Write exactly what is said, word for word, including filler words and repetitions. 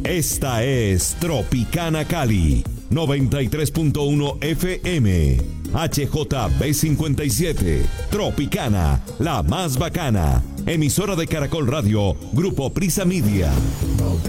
Esta es Tropicana Cali, noventa y tres punto uno F M, H J B cincuenta y siete, Tropicana, la más bacana, emisora de Caracol Radio, Grupo Prisa Media.